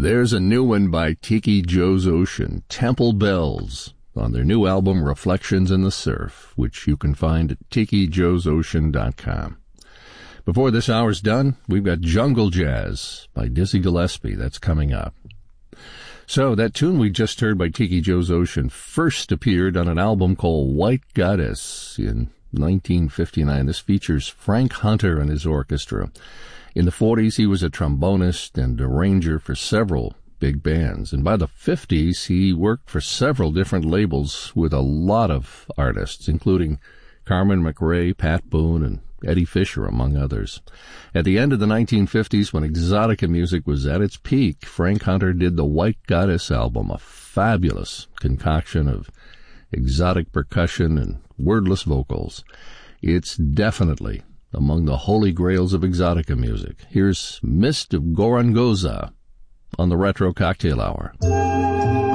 There's a new one by Tiki Joe's Ocean, Temple Bells, on their new album Reflections in the Surf, which you can find at tikijoesocean.com. Before this hour's done, we've got Jungle Jazz by Dizzy Gillespie. That's coming up. So that tune we just heard by Tiki Joe's Ocean first appeared on an album called White Goddess in 1959. This features Frank Hunter and his orchestra. In the 40s, he was a trombonist and arranger for several big bands. And by the 50s, he worked for several different labels with a lot of artists, including Carmen McRae, Pat Boone, and Eddie Fisher, among others. At the end of the 1950s, when exotica music was at its peak, Frank Hunter did the White Goddess album, a fabulous concoction of exotic percussion and wordless vocals. It's definitely among the holy grails of exotica music. Here's Mist of Gorongosa on the Retro Cocktail Hour.